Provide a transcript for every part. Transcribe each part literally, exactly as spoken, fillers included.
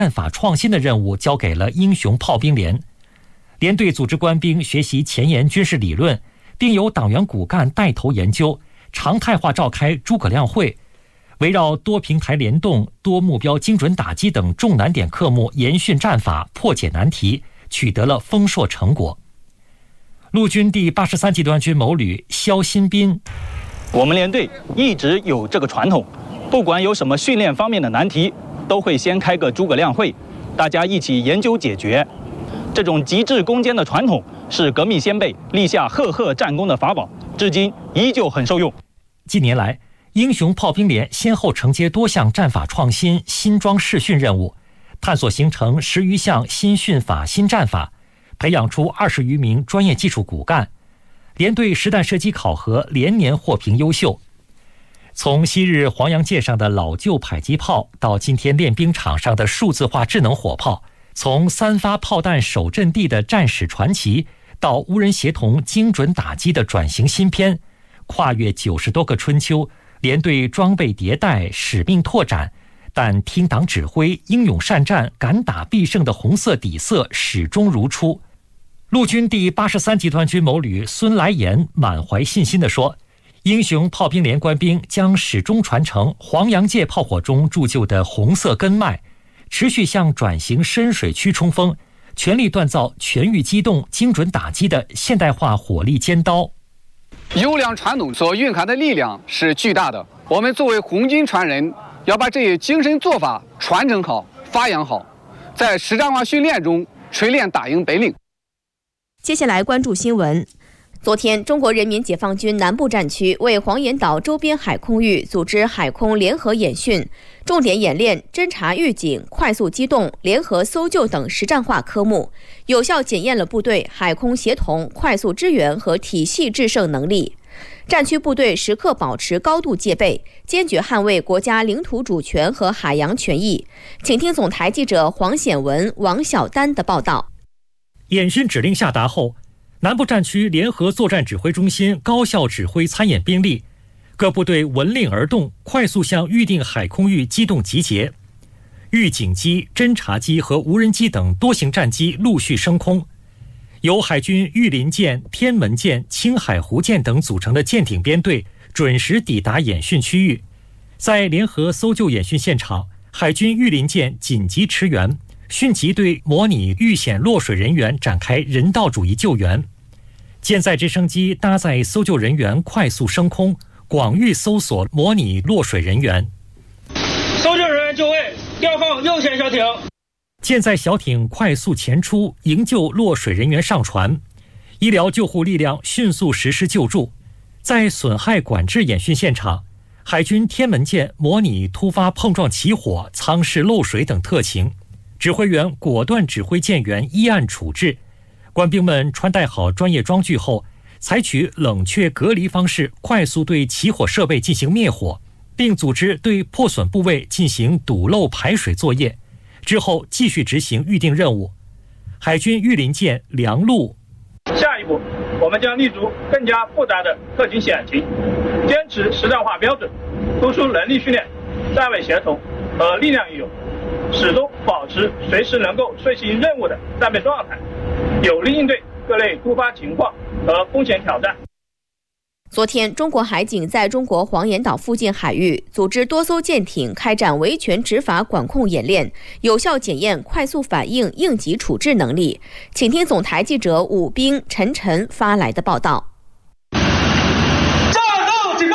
战法创新的任务交给了英雄炮兵连。连队组织官兵学习前沿军事理论，并由党员骨干带头研究，常态化召开诸葛亮会，围绕多平台联动、多目标精准打击等重难点科目研训战法，破解难题，取得了丰硕成果。陆军第八十三集团军某旅肖新斌： 我们连队一直有这个传统，不管有什么训练方面的难题，都会先开个诸葛亮会，大家一起研究解决。这种极致攻坚的传统是革命先辈立下赫赫战功的法宝，至今依旧很受用。 近年来，英雄炮兵连先后承接多项战法创新、新装试训任务，探索形成十余项新训法、新战法，培养出二十余名专业技术骨干。连队实弹射击考核连年获评优秀。从昔日黄洋界上的老旧迫击炮，到今天练兵场上的数字化智能火炮，从三发炮弹守阵地的战史传奇，到无人协同精准打击的转型新篇，跨越九十多个春秋，连队装备迭代，使命拓展，但听党指挥、英勇善战、敢打必胜的红色底色始终如初。陆军第八十三集团军某旅孙来言满怀信心地说：英雄炮兵连官兵将始终传承黄洋界炮火中铸就的红色根脉，持续向转型深水区冲锋，全力锻造全域机动、精准打击的现代化火力尖刀。 优良传统所蕴含的力量是巨大的，我们作为红军传人，要把这些精神做法传承好、发扬好，在实战化训练中锤炼打赢本领。 接下来关注新闻。昨天，中国人民解放军南部战区为黄岩岛周边海空域组织海空联合演训，重点演练侦察预警、快速机动、联合搜救等实战化科目，有效检验了部队海空协同、快速支援和体系制胜能力。战区部队时刻保持高度戒备，坚决捍卫国家领土主权和海洋权益。请听总台记者黄显文、王晓丹的报道。 演训指令下达后，南部战区联合作战指挥中心高效指挥参演兵力，各部队闻令而动，快速向预定海空域机动集结。预警机、侦察机和无人机等多型战机陆续升空，由海军御林舰、天门舰、青海湖舰等组成的舰艇编队准时抵达演训区域。在联合搜救演训现场，海军御林舰紧急驰援，迅即对模拟遇险落水人员展开人道主义救援。舰载直升机搭载搜救人员快速升空，广域搜索模拟落水人员。 搜救人员就位，调放右舷小艇。 舰载小艇快速前出，营救落水人员上船。医疗救护力量迅速实施救助。在损害管制演训现场，海军天门舰模拟突发碰撞起火、舱室漏水等特情，指挥员果断指挥舰员依案处置。官兵们穿戴好专业装具后，采取冷却隔离方式，快速对起火设备进行灭火，并组织对破损部位进行堵漏排水作业。之后继续执行预定任务。海军御林舰梁陆： 下一步，我们将立足更加复杂的特情险情，坚持实战化标准，突出能力训练、站位协同和力量运用，始终保持随时能够遂行任务的战备状态，有力应对各类突发情况和风险挑战。 昨天，中国海警在中国黄岩岛附近海域组织多艘舰艇开展维权执法管控演练，有效检验快速反应、应急处置能力。请听总台记者武斌、陈晨发来的报道。 战斗警报！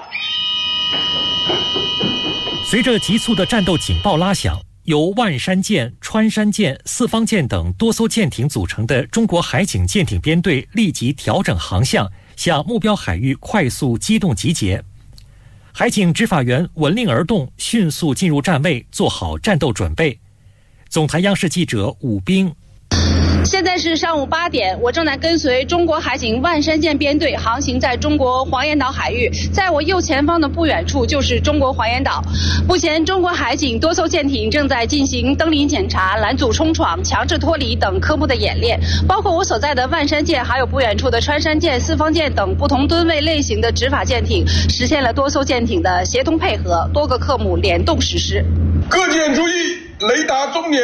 随着急促的战斗警报拉响，由万山舰、穿山舰、四方舰等多艘舰艇组成的中国海警舰艇编队立即调整航向，向目标海域快速机动集结。海警执法员闻令而动，迅速进入站位，做好战斗准备。总台央视记者武斌： 现在是上午八点，我正在跟随中国海警万山舰编队航行在中国黄岩岛海域，在我右前方的不远处就是中国黄岩岛。目前，中国海警多艘舰艇正在进行登临检查、拦阻冲闯、强制脱离等科目的演练，包括我所在的万山舰，还有不远处的穿山舰、四方舰等不同吨位类型的执法舰艇，实现了多艘舰艇的协同配合，多个科目联动实施。 各舰注意，雷达终点。